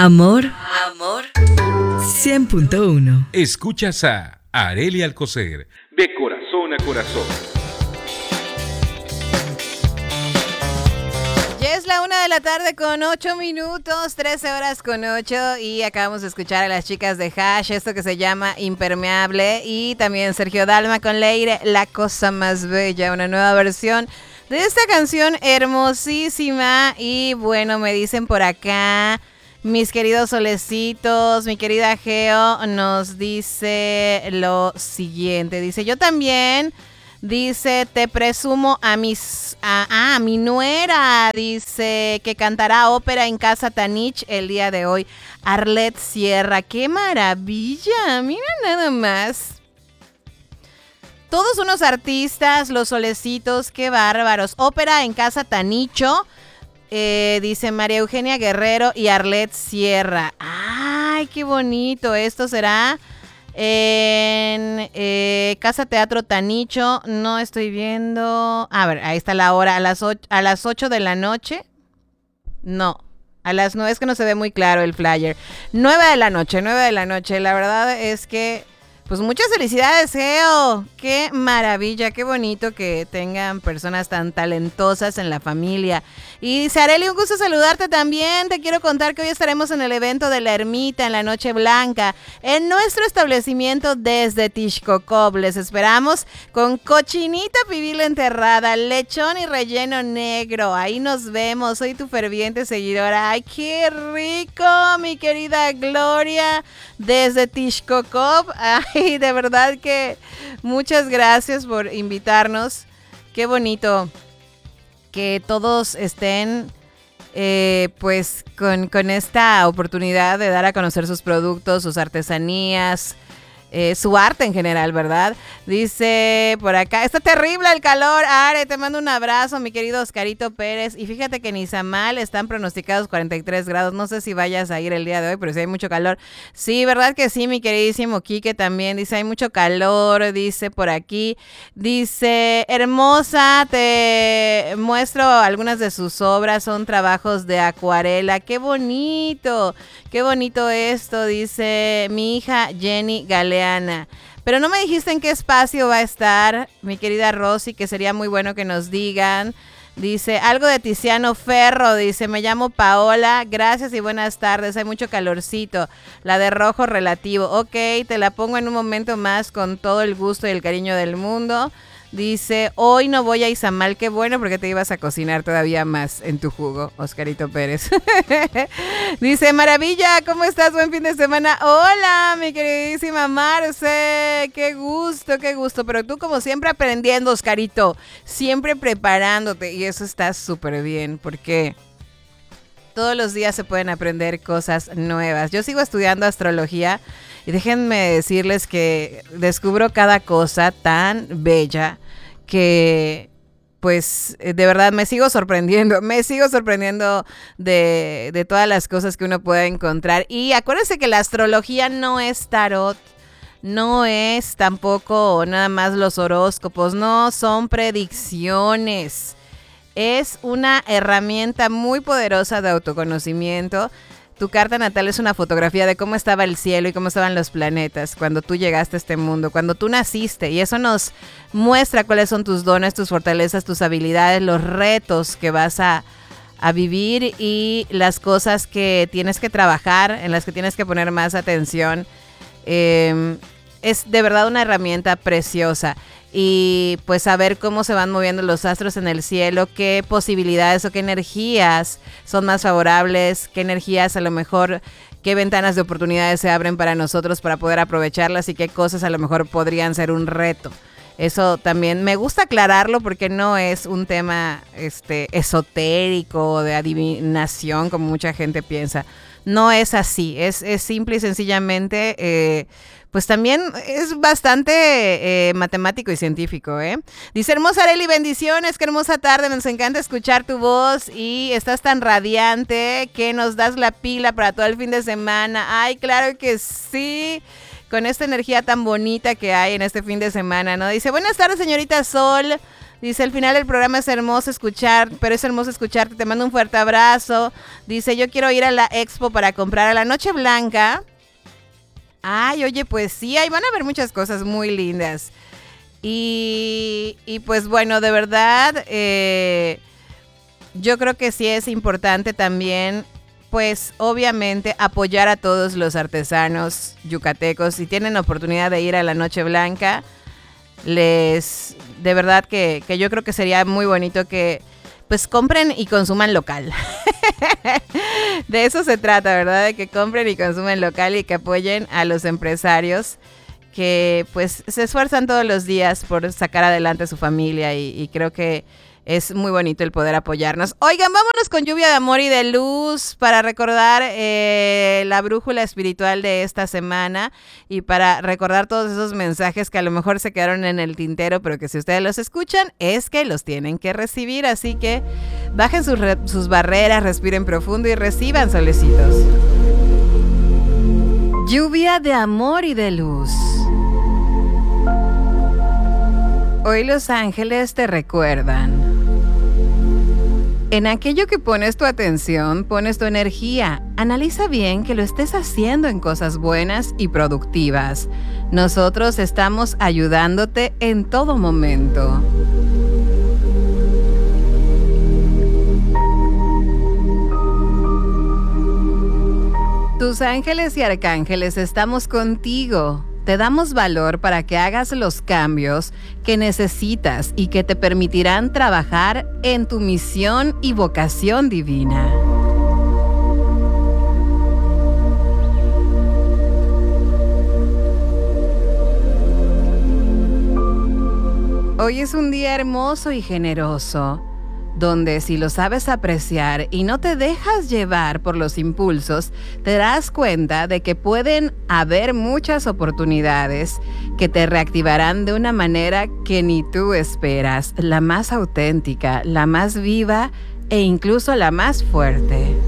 Amor. 100.1. Escuchas a Arely Alcocer, de corazón a corazón. Ya es la 1:00 con 8 minutos, 13 horas con 8, y acabamos de escuchar a las chicas de Hash, esto que se llama Impermeable, y también Sergio Dalma con Leire, La Cosa Más Bella, una nueva versión de esta canción hermosísima. Y bueno, me dicen por acá, mis queridos solecitos, mi querida Geo nos dice lo siguiente, dice, yo también... Dice, te presumo a mi nuera, dice, que cantará ópera en Casa Tanich el día de hoy. Arlet Sierra, qué maravilla, mira nada más. Todos unos artistas, los solecitos, qué bárbaros. Ópera en Casa Tanicho, dice María Eugenia Guerrero y Arlet Sierra. Ay, qué bonito, esto será... en Casa Teatro Tanicho, no estoy viendo. A ver, ahí está la hora, a las 8 de la noche. No, a las 9, es que no se ve muy claro el flyer. 9 de la noche. La verdad es que, pues muchas felicidades, Geo. Qué maravilla, qué bonito que tengan personas tan talentosas en la familia. Y dice, Arely, un gusto saludarte también. Te quiero contar que hoy estaremos en el evento de la Ermita en la Noche Blanca, en nuestro establecimiento desde Tixcocop. Les esperamos con cochinita pibil enterrada, lechón y relleno negro. Ahí nos vemos. Soy tu ferviente seguidora. Ay, qué rico, mi querida Gloria, desde Tixcocop. Ay, de verdad que muchas gracias por invitarnos. Qué bonito que todos estén pues con esta oportunidad de dar a conocer sus productos, sus artesanías, su arte en general, ¿verdad? Dice por acá, está terrible el calor, Are, te mando un abrazo, mi querido Oscarito Pérez. Y fíjate que en Izamal están pronosticados 43 grados, no sé si vayas a ir el día de hoy, pero sí hay mucho calor. Sí, ¿verdad que sí, mi queridísimo Quique también? Dice, hay mucho calor, dice por aquí. Dice, hermosa, te muestro algunas de sus obras, son trabajos de acuarela. ¡Qué bonito! ¡Qué bonito esto! Dice mi hija Jenny Galeana. Pero no me dijiste en qué espacio va a estar, mi querida Rosy, que sería muy bueno que nos digan. Dice, algo de Tiziano Ferro, dice, me llamo Paola, gracias y buenas tardes, hay mucho calorcito, la de rojo relativo. Ok, te la pongo en un momento más con todo el gusto y el cariño del mundo. Dice, hoy no voy a Izamal, qué bueno porque te ibas a cocinar todavía más en tu jugo, Oscarito Pérez. Dice, maravilla, ¿cómo estás? Buen fin de semana. Hola, mi queridísima Marce, qué gusto. Pero tú como siempre aprendiendo, Oscarito, siempre preparándote, y eso está súper bien porque todos los días se pueden aprender cosas nuevas. Yo sigo estudiando astrología y déjenme decirles que descubro cada cosa tan bella que, pues, de verdad me sigo sorprendiendo de todas las cosas que uno puede encontrar. Y acuérdense que la astrología no es tarot, no es tampoco nada más los horóscopos, no son predicciones. Es una herramienta muy poderosa de autoconocimiento. Tu carta natal es una fotografía de cómo estaba el cielo y cómo estaban los planetas cuando tú llegaste a este mundo, cuando tú naciste. Y eso nos muestra cuáles son tus dones, tus fortalezas, tus habilidades, los retos que vas a vivir y las cosas que tienes que trabajar, en las que tienes que poner más atención. Es de verdad una herramienta preciosa. Y pues saber cómo se van moviendo los astros en el cielo, qué posibilidades o qué energías son más favorables, qué energías a lo mejor, qué ventanas de oportunidades se abren para nosotros para poder aprovecharlas y qué cosas a lo mejor podrían ser un reto. Eso también me gusta aclararlo porque no es un tema esotérico o de adivinación como mucha gente piensa. No es así, es simple y sencillamente... pues también es bastante matemático y científico, ¿eh? Dice, hermosa Arely, bendiciones, qué hermosa tarde, nos encanta escuchar tu voz y estás tan radiante que nos das la pila para todo el fin de semana. Ay, claro que sí, con esta energía tan bonita que hay en este fin de semana, ¿no? Dice, buenas tardes, señorita Sol, Dice, al final del programa es hermoso escuchar, pero es hermoso escucharte. Te mando un fuerte abrazo. Dice, yo quiero ir a la expo para comprar a la Noche Blanca. Ay, oye, pues sí, ahí van a ver muchas cosas muy lindas. Y pues bueno, de verdad, yo creo que sí es importante también, pues obviamente apoyar a todos los artesanos yucatecos. Si tienen oportunidad de ir a la Noche Blanca, de verdad que yo creo que sería muy bonito que pues compren y consuman local. De eso se trata, ¿verdad? De que compren y consumen local y que apoyen a los empresarios que pues se esfuerzan todos los días por sacar adelante a su familia y creo que es muy bonito el poder apoyarnos. Oigan, vámonos con lluvia de amor y de luz para recordar la brújula espiritual de esta semana y para recordar todos esos mensajes que a lo mejor se quedaron en el tintero, pero que si ustedes los escuchan es que los tienen que recibir. Así que bajen sus barreras, respiren profundo y reciban, solecitos. Lluvia de amor y de luz. Hoy los ángeles te recuerdan. En aquello que pones tu atención, pones tu energía. Analiza bien que lo estés haciendo en cosas buenas y productivas. Nosotros estamos ayudándote en todo momento. Tus ángeles y arcángeles estamos contigo. Te damos valor para que hagas los cambios que necesitas y que te permitirán trabajar en tu misión y vocación divina. Hoy es un día hermoso y generoso, donde si lo sabes apreciar y no te dejas llevar por los impulsos, te das cuenta de que pueden haber muchas oportunidades que te reactivarán de una manera que ni tú esperas, la más auténtica, la más viva e incluso la más fuerte.